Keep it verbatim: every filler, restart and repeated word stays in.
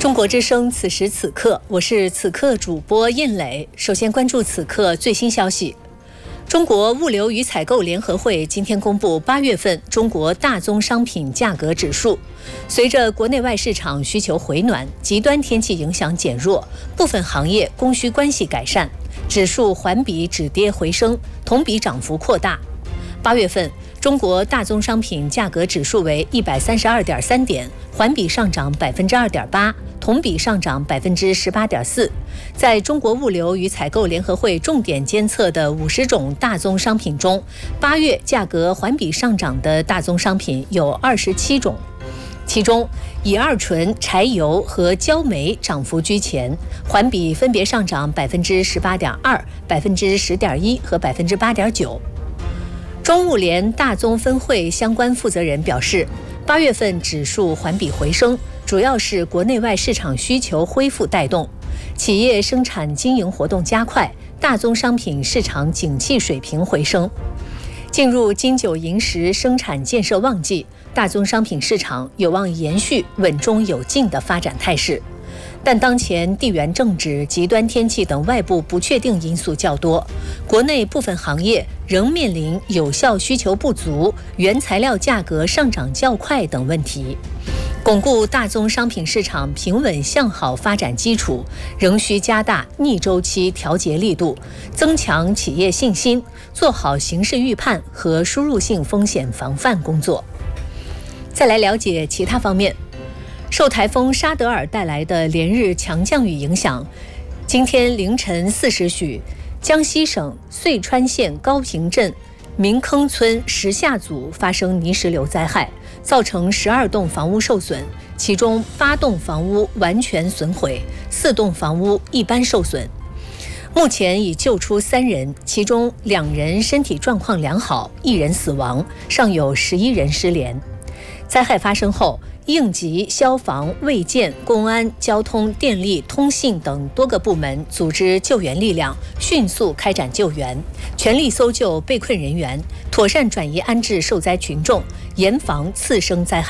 中国之声，此时此刻，我是此刻主播印磊。首先关注此刻最新消息。中国物流与采购联合会今天公布八月份中国大宗商品价格指数。随着国内外市场需求回暖，极端天气影响减弱，部分行业供需关系改善，指数环比止跌回升，同比涨幅扩大。八月份中国大宗商品价格指数为一百三十二点三点，环比上涨百分之二点八，同比上涨百分之十八点四。在中国物流与采购联合会重点监测的五十种大宗商品中，八月价格环比上涨的大宗商品有二十七种，其中乙二醇、柴油和焦煤涨幅居前，环比分别上涨百分之十八点二、百分之十点一和百分之八点九。中物联大宗分会相关负责人表示，八月份指数环比回升，主要是国内外市场需求恢复带动，企业生产经营活动加快，大宗商品市场景气水平回升。进入金九银十生产建设旺季，大宗商品市场有望延续稳中有进的发展态势。但当前地缘政治、极端天气等外部不确定因素较多，国内部分行业仍面临有效需求不足、原材料价格上涨较快等问题。巩固大宗商品市场平稳向好发展基础，仍需加大逆周期调节力度，增强企业信心，做好形势预判和输入性风险防范工作。再来了解其他方面。受台风沙德尔带来的连日强降雨影响，今天凌晨四时许，江西省遂川县高坪镇民坑村石下组发生泥石流灾害，造成十二栋房屋受损，其中八栋房屋完全损毁，四栋房屋一般受损。目前已救出三人，其中两人身体状况良好，一人死亡，尚有十一人失联。灾害发生后，应急、消防、卫健、公安、交通、电力、通信等多个部门组织救援力量，迅速开展救援，全力搜救被困人员，妥善转移安置受灾群众，严防次生灾害。